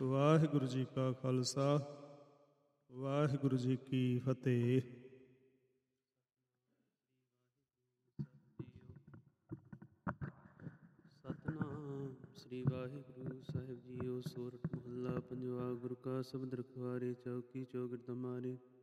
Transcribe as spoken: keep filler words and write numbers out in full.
ਵਾਹਿਗੁਰੂ ਜੀ ਕਾ ਖਾਲਸਾ, ਵਾਹਿਗੁਰੂ ਜੀ ਕੀ ਫਤਿਹ। ਸਤਿਨਾਮ ਸ੍ਰੀ ਵਾਹਿਗੁਰੂ ਸਾਹਿਬ ਜੀਓ। ਸੋਰਠ ਮਹੱਲਾ ਪੰਜਵਾ। ਗੁਰੂ ਕਾ ਸ਼ਬਦ ਰਖਵਾਰੇ, ਚੌਕੀ ਚੌਗਿਰਦ ਮਾਰੇ।